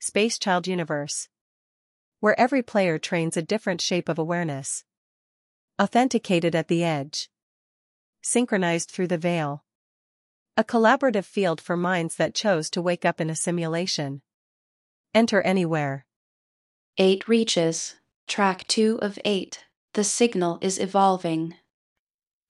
Space Child Universe, where every player trains a different shape of awareness. Authenticated at the edge. Synchronized through the veil. A collaborative field for minds that chose to wake up in a simulation. Enter anywhere. 8 reaches. Track 2 of 8. The signal is evolving.